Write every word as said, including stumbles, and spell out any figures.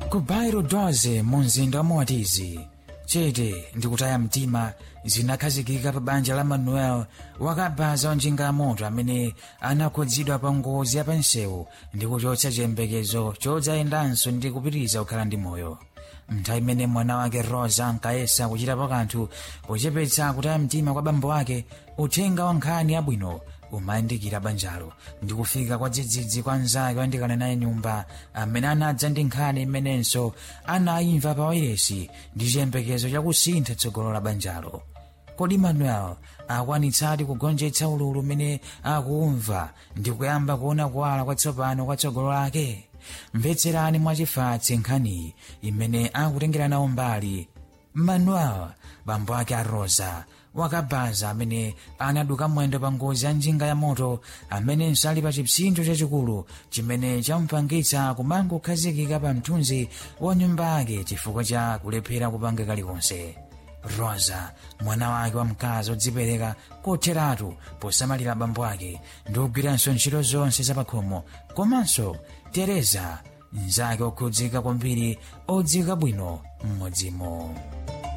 ku bairo doze mu mzinda wa Moatizi chete ndikutaya mtima zinakhazikika pa banja la Manuel wakabaza njinga ya moto amene anakhudzidwa pa ngozi ya pansewu ndi kuchotsa chiyembekezo chodzayendanso ndi kupitiriza kukhala ndi moyo. Nthawi imene mwana wake Rosa ankayesa kuchitapo kanthu pochepetsa kutaya mtima kwa bambo wake, uthenga wa nkhani yabwino umayandikira banjalo ndi kufika kwa dzidzidzi kwa mnzake wandikana naye nyumba amene anadza ndi nkhani imenenso anayimva pa wairesi ndi chiyembekezo chakusintha tsogolo la banjalo. Kodi Manuel akwanitsadi kugonjetsa ululu umene akumva ndi kuyamba kuona kuwala kwatsopano kwa tsogolo lake? Mvetserani mwachifatse nkhani imene akutengera nawo mbali Manuel, bambo ake a Rosa wakabaza amene anaduka mwendo pa ngozi ya njinga ya moto, amenenso ali pa chipsinjo chachikulu chimene chamupangitsa kumangokhazikika pa mthunzi wa nyumba yake chifukwa cha kulephera kupanga kalikonse. Rosa, mwana wake wamkazi odzipereka kotheratu posamalira bambo ake ndi kugwiranso ntchito zonse zapakhomo, komanso Teresa, mnzake okhudzika kwambiri odziwika bwino m'modzimo.